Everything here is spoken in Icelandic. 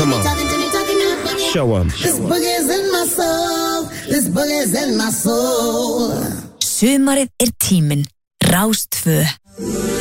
Come on. Show 'em. This boogie's in my soul. This boogie's in my soul. Sumarið tíminn. Rás 2.